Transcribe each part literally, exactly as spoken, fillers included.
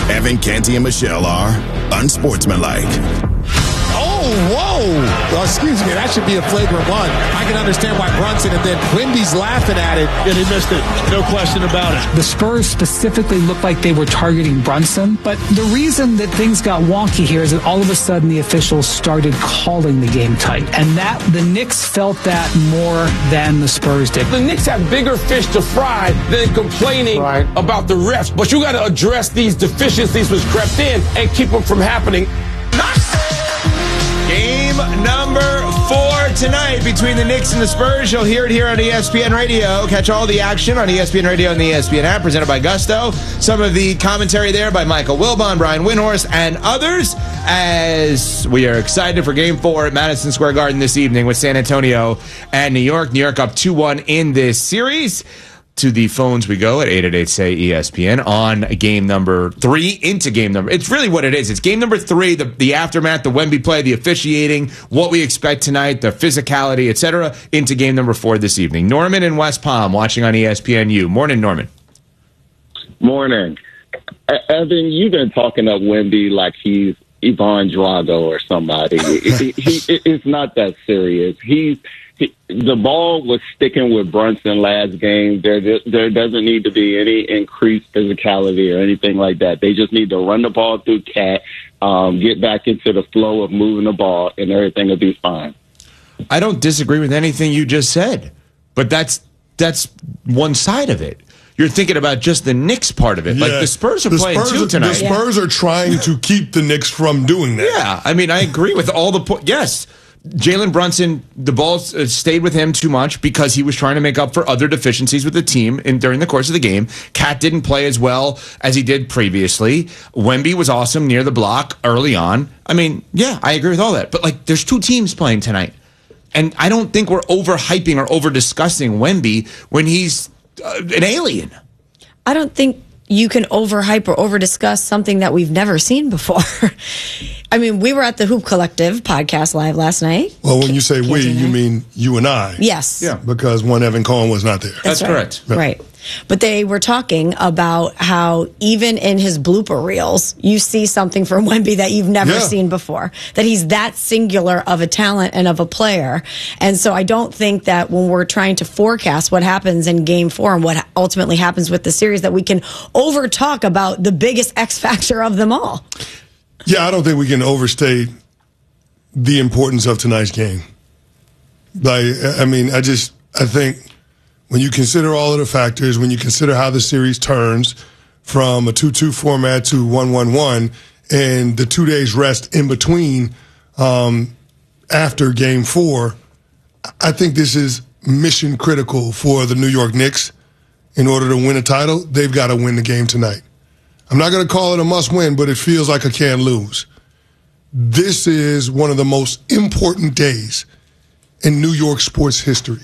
Evan, Canty, and Michelle are unsportsmanlike. Oh, whoa. Well, excuse me. That should be a flagrant one. I can understand why Brunson and then Quimby's laughing at it. And he missed it. No question about it. The Spurs specifically looked like they were targeting Brunson. But the reason that things got wonky here is that all of a sudden the officials started calling the game tight. And that the Knicks felt that more than the Spurs did. The Knicks have bigger fish to fry than complaining right. about the refs. But you got to address these deficiencies which crept in and keep them from happening. Game number four tonight between the Knicks and the Spurs. You'll hear it here on E S P N Radio. Catch all the action on E S P N Radio and the E S P N app, presented by Gusto. Some of the commentary there by Michael Wilbon, Brian Windhorst, and others, as we are excited for Game four at Madison Square Garden this evening with San Antonio and New York. New York up two one in this series. To the phones we go at eight eight eight, S A Y, E S P N on game number three into game number. It's really what it is. It's game number three, the, the aftermath, the Wemby play, the officiating, what we expect tonight, the physicality, et cetera, into game number four this evening. Norman in West Palm watching on E S P N U. Morning, Norman. Morning. Evan, you've been talking up Wemby like he's Ivan Drago or somebody. he, he, it's not that serious. He's He, the ball was sticking with Brunson last game. There, there doesn't need to be any increased physicality or anything like that. They just need to run the ball through Cat, um, get back into the flow of moving the ball, and everything will be fine. I don't disagree with anything you just said, but that's that's one side of it. You're thinking about just the Knicks part of it. Yeah. Like, the Spurs are the playing Spurs too are, tonight. The Spurs yeah. are trying to keep the Knicks from doing that. Yeah, I mean, I agree with all the points. Yes. Jalen Brunson, the ball stayed with him too much because he was trying to make up for other deficiencies with the team in, during the course of the game. Cat didn't play as well as he did previously. Wemby was awesome near the block early on. I mean, yeah, I agree with all that. But, like, there's two teams playing tonight. And I don't think we're overhyping or over-discussing Wemby when he's uh, an alien. I don't think you can overhype or over-discuss something that we've never seen before. I mean, we were at the Hoop Collective podcast live last night. Well, when you say we, you mean you and I. Yes. Yeah, because one Evan Cohen was not there. That's, That's right. correct. Yeah. Right. But they were talking about how even in his blooper reels, you see something from Wemby that you've never Yeah. seen before. That he's that singular of a talent and of a player. And so I don't think that when we're trying to forecast what happens in game four and what ultimately happens with the series, that we can over talk about the biggest X factor of them all. Yeah, I don't think we can overstate the importance of tonight's game. Like, I mean, I just, I think when you consider all of the factors, when you consider how the series turns from a two two format to one one one, and the two days rest in between um, after game four, I think this is mission critical for the New York Knicks. In order to win a title, they've got to win the game tonight. I'm not going to call it a must win, but it feels like a can lose. This is one of the most important days in New York sports history.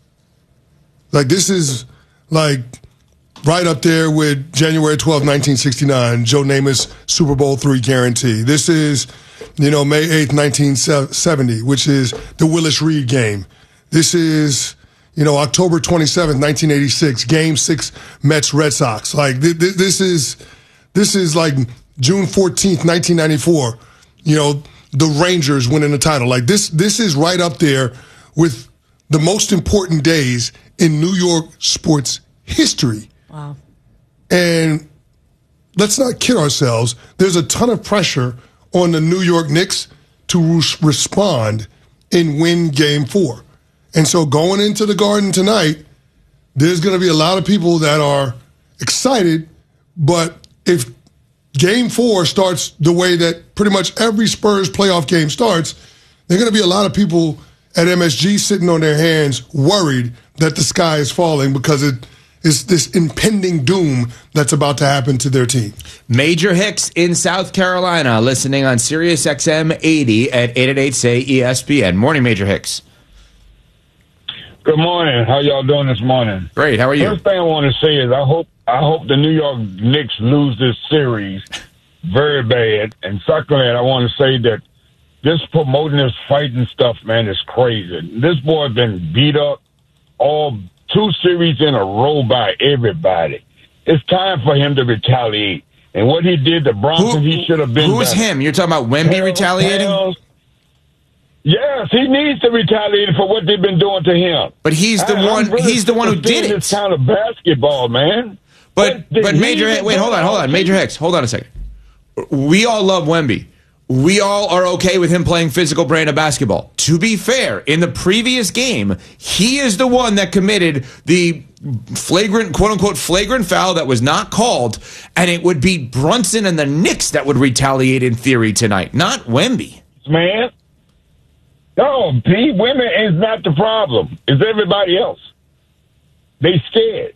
Like, this is like right up there with January twelfth, nineteen sixty-nine, Joe Namath's Super Bowl three guarantee. This is, you know, May eighth, nineteen seventy, which is the Willis Reed game. This is, you know, October twenty-seventh, nineteen eighty-six, Game Six, Mets Red Sox. Like, th- th- this is this is like June fourteenth, nineteen ninety-four. You know, the Rangers winning the title. Like, this this is right up there with the most important days in New York sports history. Wow. And let's not kid ourselves. There's a ton of pressure on the New York Knicks to re- respond and win game four. And so going into the Garden tonight, there's going to be a lot of people that are excited, but if game four starts the way that pretty much every Spurs playoff game starts, there are going to be a lot of people at M S G sitting on their hands worried that the sky is falling because it is this impending doom that's about to happen to their team. Major Hicks in South Carolina, listening on Sirius X M eighty at eight eight eight, S A Y, E S P N. Morning, Major Hicks. Good morning. How y'all doing this morning? Great. How are you? First thing I want to say is I hope I hope the New York Knicks lose this series very bad. And secondly, I want to say that this promoting this fighting stuff, man, is crazy. This boy been beat up all two series in a row by everybody. It's time for him to retaliate. And what he did to Bronson, Who- he should have been Who's better. him? You're talking about Wemby Hell, retaliating? hell, Yes, he needs to retaliate for what they've been doing to him. But he's the I- I'm one. really He's the one who sick of seeing did it. This kind of basketball, man. But What did but he Major, even wait, do hold on, hold on, Major Hicks, hold on a second. We all love Wemby. We all are okay with him playing physical brand of basketball. To be fair, in the previous game, he is the one that committed the flagrant, quote unquote, flagrant foul that was not called, and it would be Brunson and the Knicks that would retaliate in theory tonight, not Wemby. Man, no, P. Women is not the problem. It's everybody else. They scared.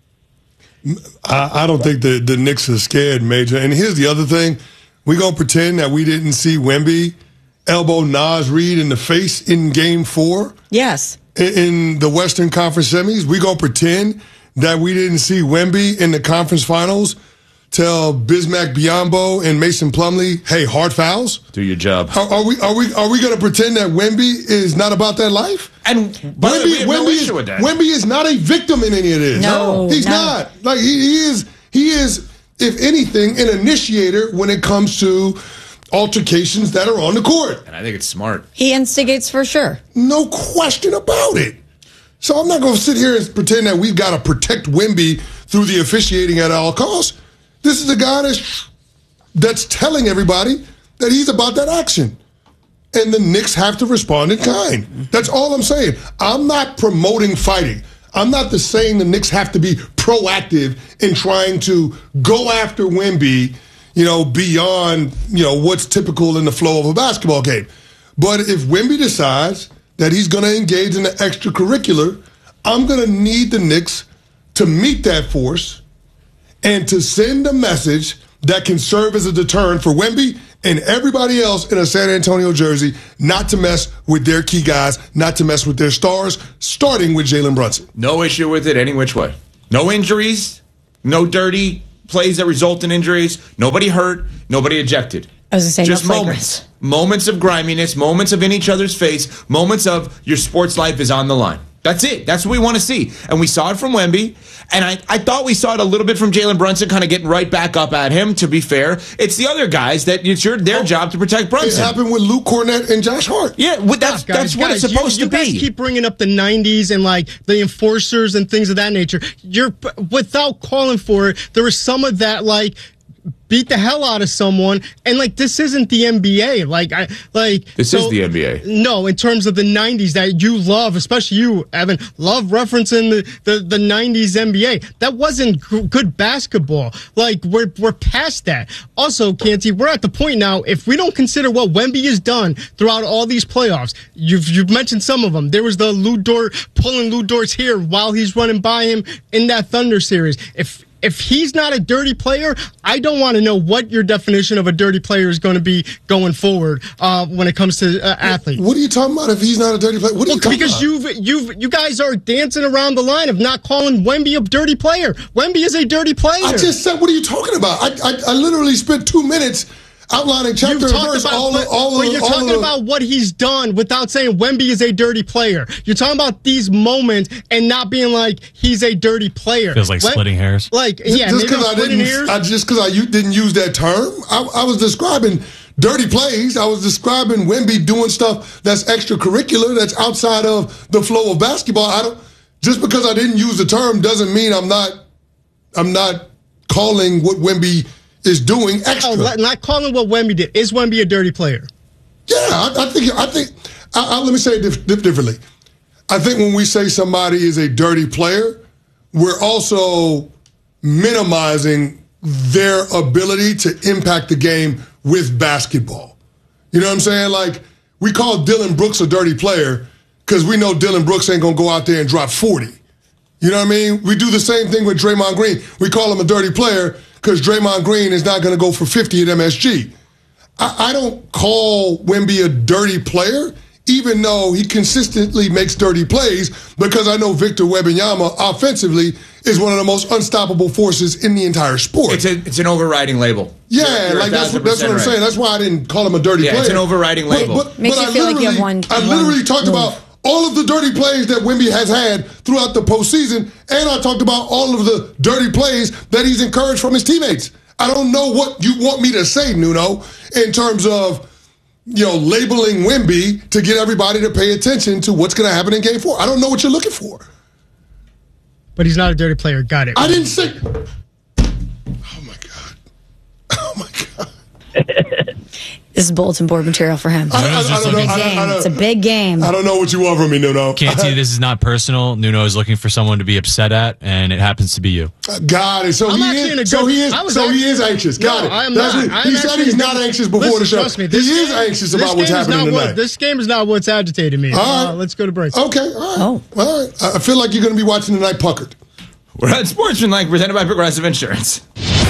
I, I don't think the, the Knicks are scared, Major. And here's the other thing. We're going to pretend that we didn't see Wemby elbow Naz Reid in the face in game four Yes. in, in the Western Conference semis. We're going to pretend that we didn't see Wemby in the conference finals tell Bismack Biyombo and Mason Plumlee, hey, hard fouls? Do your job. Are, are we are we are we going to pretend that Wemby is not about that life? And by the way, we Wemby, have no Wemby, issue is, with that. Wemby is not a victim in any of this. No, he's no. not. Like he, he is. He is, if anything, an initiator when it comes to altercations that are on the court. And I think it's smart. He instigates for sure. No question about it. So I'm not going to sit here and pretend that we've got to protect Wemby through the officiating at all costs. This is a guy that's, that's telling everybody that he's about that action. And the Knicks have to respond in kind. That's all I'm saying. I'm not promoting fighting. I'm not the saying the Knicks have to be proactive in trying to go after Wemby, you know, beyond, you know, what's typical in the flow of a basketball game. But if Wemby decides that he's going to engage in the extracurricular, I'm going to need the Knicks to meet that force and to send a message that can serve as a deterrent for Wemby and everybody else in a San Antonio jersey not to mess with their key guys, not to mess with their stars, starting with Jalen Brunson. No issue with it any which way. No injuries, no dirty plays that result in injuries, nobody hurt, nobody ejected. I was going to say, Just no moments. flagrants. Moments of griminess, moments of in each other's face, moments of your sports life is on the line. That's it. That's what we want to see. And we saw it from Wemby. And I, I thought we saw it a little bit from Jalen Brunson, kind of getting right back up at him, to be fair. It's the other guys that it's your, their job to protect It Brunson. happened with Luke Cornett and Josh Hart. Yeah, well, that's, Guys, that's what guys, it's supposed you, you to guys be. keep bringing up the nineties and like the enforcers and things of that nature. You're without calling for it. There was some of that like beat the hell out of someone, and like this isn't the N B A. Like I like This so- is the N B A. No, in terms of the nineties that you love, especially you, Evan, love referencing the the, the nineties N B A. That wasn't g- good basketball. Like we're we're past that. Also, Canty, we're at the point now. If we don't consider what Wemby has done throughout all these playoffs, you've you've mentioned some of them. There was the Lou Dort pulling Lou Dort's hair while he's running by him in that Thunder series. If If he's not a dirty player, I don't want to know what your definition of a dirty player is going to be going forward uh, when it comes to uh, athletes. What are you talking about if he's not a dirty player? What are Well, you talking because about? you've you've you guys are dancing around the line of not calling Wemby a dirty player. Wemby is a dirty player. I just said, what are you talking about? I I, I literally spent two minutes outlining chapter You've and talked verse about, all but, of all but of you're all talking of the, about what he's done without saying Wemby is a dirty player. You're talking about these moments and not being like he's a dirty player. Feels like Wem- splitting hairs. Like just yeah, maybe because I'm I splitting didn't hairs. I, just because I u- didn't use that term, I, I was describing dirty plays. I was describing Wemby doing stuff that's extracurricular, that's outside of the flow of basketball. I don't just because I didn't use the term doesn't mean I'm not I'm not calling what Wemby is doing extra. Oh, not- not calling what Wemby did. Is Wemby a dirty player? Yeah, I, I think. I think. I, I, let me say it dif- dif- differently. I think when we say somebody is a dirty player, we're also minimizing their ability to impact the game with basketball. You know what I'm saying? Like we call Dylan Brooks a dirty player because we know Dylan Brooks ain't gonna go out there and drop forty. You know what I mean? We do the same thing with Draymond Green. We call him a dirty player because Draymond Green is not going to go for fifty at M S G. I, I don't call Wemby a dirty player, even though he consistently makes dirty plays, because I know Victor Wembanyama offensively is one of the most unstoppable forces in the entire sport. It's a, it's an overriding label. Yeah, You're- you're like a that's thousand what, that's what I'm percent saying. right. That's why I didn't call him a dirty Yeah, player. it's an overriding But- label. But, Makes but you I feel like you have literally- one- I literally one talked move. about all of the dirty plays that Wemby has had throughout the postseason, and I talked about all of the dirty plays that he's encouraged from his teammates. I don't know what you want me to say, Nuno, in terms of, you know, labeling Wemby to get everybody to pay attention to what's going to happen in game four. I don't know what you're looking for. But he's not a dirty player. Got it. I didn't say... Oh, my God. Oh, my God. This is bulletin board material for him. I, I, I, I don't know. It's a big I, game. I, I, it's a big game. I don't know what you want from me, Nuno. Canty, this is not personal. Nuno is looking for someone to be upset at, and it happens to be you. Got it. So I'm he actually in a is. good, So he is. I was So actually, he is anxious. Got no, it. I am That's not. it. I'm He said he's not anxious before listen, the show. Trust me, this he game, is anxious this about what's game is happening not tonight. What, this game is not what's agitating me. All Uh, right. let's go to break. Okay. All right. Oh. All right. I feel like you're going to be watching tonight puckered. We're on Sportsmanlike, presented by Progressive Insurance.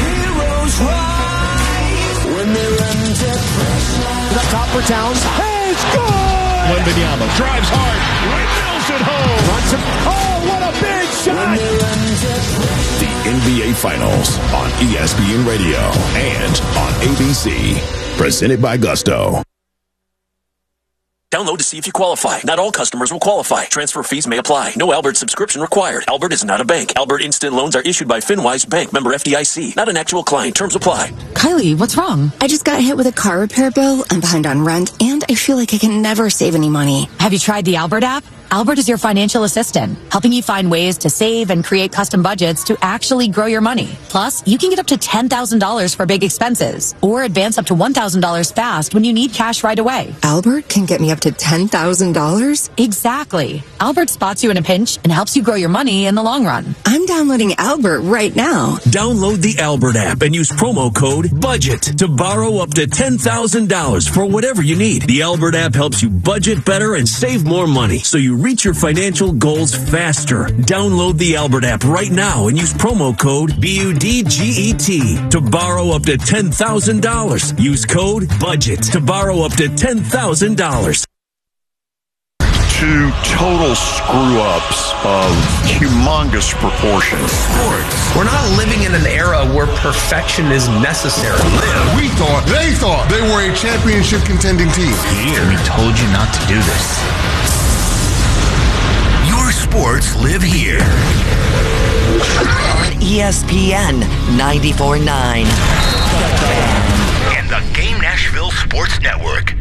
The top for Towns. Hey, score! Wembanyama drives hard, windmills it home. Runs him. Oh, what a big shot! The N B A Finals on E S P N Radio and on A B C. Presented by Gusto. Download to see if you qualify. Not all customers will qualify. Transfer fees may apply. No Albert subscription required. Albert is not a bank. Albert Instant Loans are issued by FinWise Bank, member F D I C. Not an actual client. Terms apply. Kylie, what's wrong? I just got hit with a car repair bill. I'm behind on rent, and I feel like I can never save any money. Have you tried the Albert app? Albert is your financial assistant, helping you find ways to save and create custom budgets to actually grow your money. Plus, you can get up to ten thousand dollars for big expenses or advance up to one thousand dollars fast when you need cash right away. Albert can get me up to ten thousand dollars? Exactly. Albert spots you in a pinch and helps you grow your money in the long run. I'm downloading Albert right now. Download the Albert app and use promo code BUDGET to borrow up to ten thousand dollars for whatever you need. The Albert app helps you budget better and save more money, so you reach your financial goals faster. Download the Albert app right now and use promo code B U D G E T to borrow up to ten thousand dollars. Use code BUDGET to borrow up to ten thousand dollars. Two total screw-ups of humongous proportions. Sports. We're not living in an era where perfection is necessary. Live. We thought, they thought they were a championship contending team. Here. We told you not to do this. Your sports live here. On E S P N ninety-four point nine. And the Game Nashville Sports Network.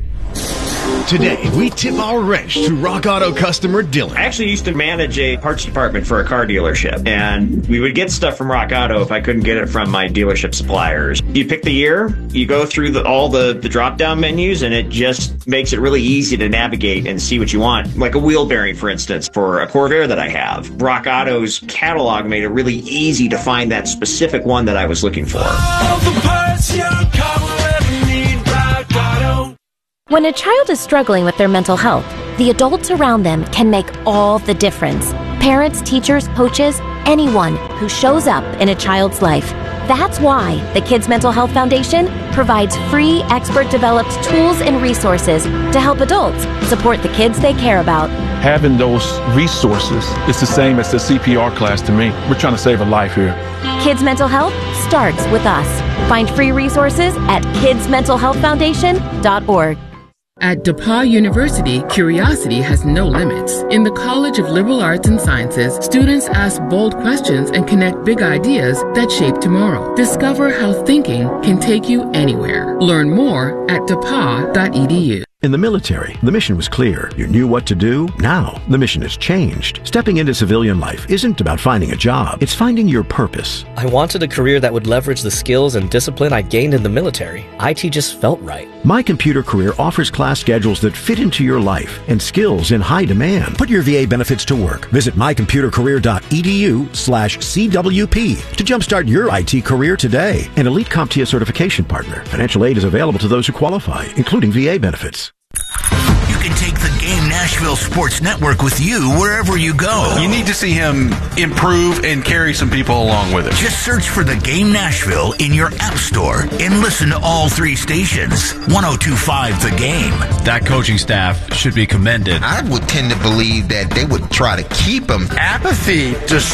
Today, we tip our wrench to Rock Auto customer Dylan. I actually used to manage a parts department for a car dealership, and we would get stuff from Rock Auto if I couldn't get it from my dealership suppliers. You pick the year, you go through the, all the, the drop-down menus, and it just makes it really easy to navigate and see what you want. Like a wheel bearing, for instance, for a Corvair that I have. Rock Auto's catalog made it really easy to find that specific one that I was looking for. All the parts your car will ever need, Rock Auto. When a child is struggling with their mental health, the adults around them can make all the difference. Parents, teachers, coaches, anyone who shows up in a child's life. That's why the Kids Mental Health Foundation provides free, expert-developed tools and resources to help adults support the kids they care about. Having those resources is the same as the C P R class to me. We're trying to save a life here. Kids Mental Health starts with us. Find free resources at kids mental health foundation dot org. At DePauw University, curiosity has no limits. In the College of Liberal Arts and Sciences, students ask bold questions and connect big ideas that shape tomorrow. Discover how thinking can take you anywhere. Learn more at depaw dot e d u. In the military, the mission was clear. You knew what to do. Now, the mission has changed. Stepping into civilian life isn't about finding a job. It's finding your purpose. I wanted a career that would leverage the skills and discipline I gained in the military. I T just felt right. My Computer Career offers class schedules that fit into your life and skills in high demand. Put your V A benefits to work. Visit my computer career dot e d u slash C W P to jumpstart your I T career today. An Elite CompTIA certification partner. Financial aid is available to those who qualify, including V A benefits. You can take the Game Nashville Sports Network with you wherever you go. You need to see him improve and carry some people along with him. Just search for the Game Nashville in your app store and listen to all three stations. one oh two point five The Game. That coaching staff should be commended. I would tend to believe that they would try to keep him. Apathy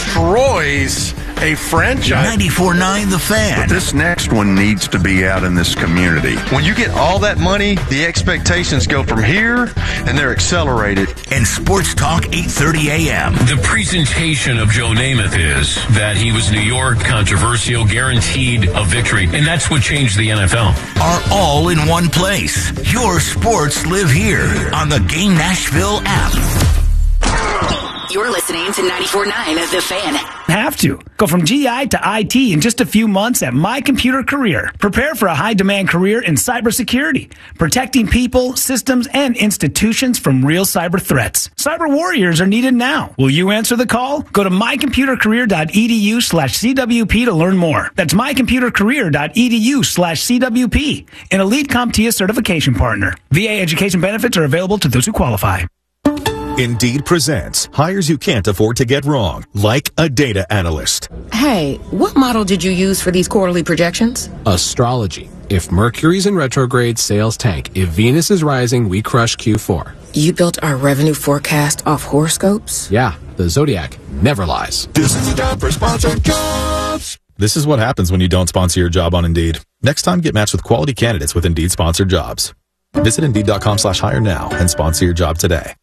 destroys a franchise. ninety-four point nine The Fan. But this next one needs to be out in this community. When you get all that money, the expectations go from here and they're accelerated. overrated. And Sports Talk eight thirty a.m. The presentation of Joe Namath is that he was New York, controversial, guaranteed a victory, and that's what changed the N F L. Are all in one place. Your sports live here on the Game Nashville app. You're listening to ninety-four point nine The Fan. Have to. Go from G I to I T in just a few months at My Computer Career. Prepare for a high-demand career in cybersecurity, protecting people, systems, and institutions from real cyber threats. Cyber warriors are needed now. Will you answer the call? Go to mycomputercareer.edu slash CWP to learn more. That's mycomputercareer.edu slash CWP, an Elite CompTIA certification partner. V A education benefits are available to those who qualify. Indeed presents hires you can't afford to get wrong, like a data analyst. Hey, what model did you use for these quarterly projections? Astrology. If Mercury's in retrograde, sales tank. If Venus is rising, we crush Q four. You built our revenue forecast off horoscopes? Yeah, the Zodiac never lies. This is the time for sponsored jobs. This is what happens when you don't sponsor your job on Indeed. Next time, get matched with quality candidates with Indeed sponsored jobs. Visit Indeed.com slash hire now and sponsor your job today.